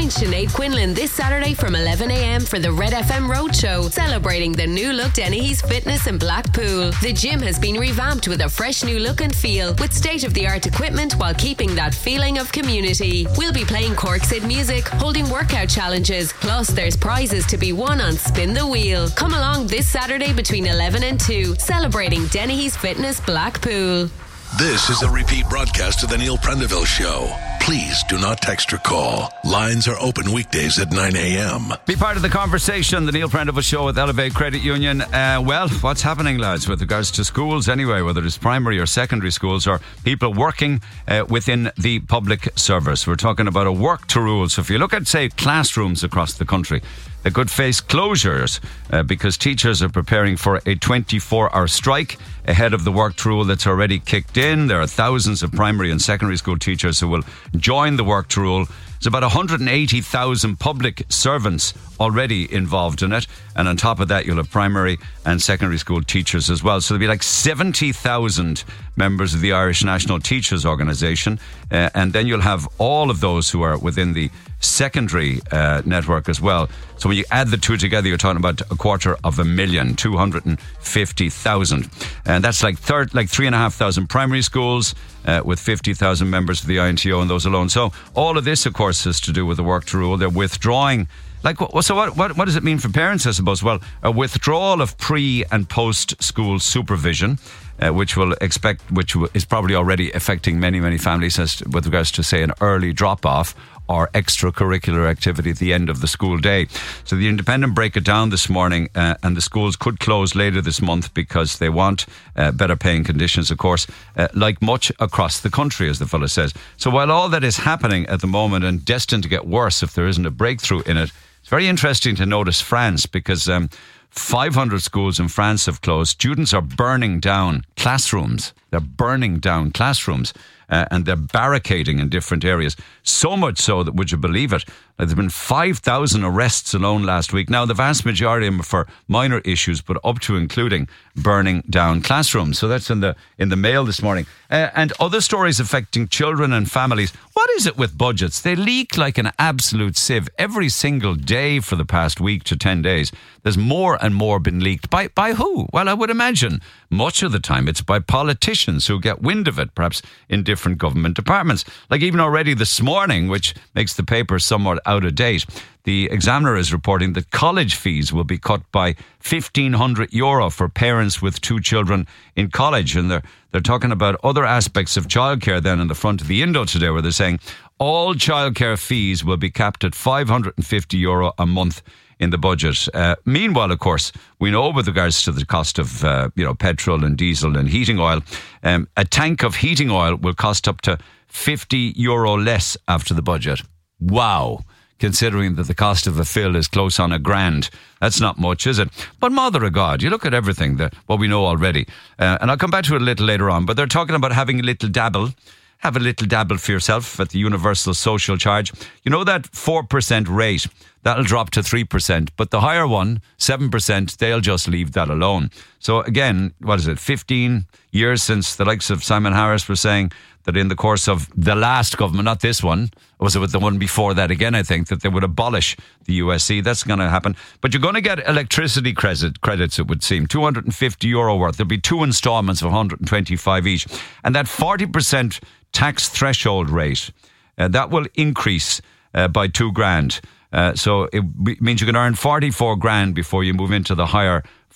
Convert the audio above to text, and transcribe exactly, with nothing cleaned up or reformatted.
Join Sinead Quinlan this Saturday from eleven a.m. for the Red F M Roadshow, celebrating the new look Dennehy's Fitness in Blackpool. The gym has been revamped with a fresh new look and feel, with state-of-the-art equipment while keeping that feeling of community. We'll be playing Corksid music, holding workout challenges, plus there's prizes to be won on Spin the Wheel. Come along this Saturday between eleven and two, celebrating Dennehy's Fitness Blackpool. This is a repeat broadcast of the Neil Prendeville Show. Please do not text or call. Lines are open weekdays at nine a.m. Be part of the conversation, the Neil Prendeville Show with Elevate Credit Union. Uh, well, what's happening, lads, with regards to schools anyway, whether it's primary or secondary schools or people working uh, within the public service? We're talking about a work to rule. So if you look at, say, classrooms across the country, they could face closures uh, because teachers are preparing for a twenty-four hour strike ahead of the work to rule that's already kicked in. There are thousands of primary and secondary school teachers who will join the work to rule. There's about one hundred eighty thousand public servants already involved in it. And on top of that, you'll have primary and secondary school teachers as well. So there'll be like seventy thousand members of the Irish National Teachers Organisation. Uh, and then you'll have all of those who are within the secondary uh, network as well. So when you add the two together, you're talking about a quarter of a million, two hundred fifty thousand. And that's like third, like three and a half thousand primary schools uh, with fifty thousand members of the I N T O and those alone. So all of this, of course, is to do with the work to rule. They're withdrawing. Like, so what, what, what does it mean for parents, I suppose? Well, a withdrawal of pre and post school supervision, uh, which will expect, which is probably already affecting many, many families as with regards to, say, an early drop off or extracurricular activity at the end of the school day. So the Independent break it down this morning, uh, and the schools could close later this month because they want uh, better paying conditions, of course, uh, like much across the country, as the fellow says. So while all that is happening at the moment and destined to get worse if there isn't a breakthrough in it, it's very interesting to notice France, because um, five hundred schools in France have closed. Students are burning down classrooms. They're burning down classrooms. Uh, and they're barricading in different areas. So much so that, would you believe it, there's been five thousand arrests alone last week. Now, the vast majority of them are for minor issues, but up to including burning down classrooms. So that's in the in the Mail this morning. Uh, and other stories affecting children and families. What is it with budgets? They leak like an absolute sieve every single day for the past week to ten days. There's more and more been leaked. By by who? Well, I would imagine much of the time it's by politicians who get wind of it, perhaps in different government departments. Like even already this morning, which makes the paper somewhat out of date, the Examiner is reporting that college fees will be cut by fifteen hundred euro for parents with two children in college. And they're, they're talking about other aspects of childcare then in the front of the Indo today, where they're saying all childcare fees will be capped at five hundred fifty euro a month in the budget. Uh, meanwhile, of course, we know with regards to the cost of uh, you know petrol and diesel and heating oil, um, a tank of heating oil will cost up to fifty euro less after the budget. Wow. Considering that the cost of a fill is close on a grand. That's not much, is it? But mother of God, you look at everything, that what we know already. Uh, and I'll come back to it a little later on, but they're talking about having a little dabble. Have a little dabble for yourself at the universal social charge. You know that four percent rate, that'll drop to three percent. But the higher one, seven percent, they'll just leave that alone. So again, what is it, fifteen years since the likes of Simon Harris were saying that in the course of the last government, not this one, was it with the one before that again, I think, that they would abolish the U S C. That's going to happen. But you're going to get electricity credit, credits, it would seem, two hundred fifty euro worth. There'll be two instalments of one hundred twenty-five each. And that forty percent tax threshold rate, uh, that will increase uh, by two grand. Uh, so it b- means you can earn forty-four grand before you move into the higher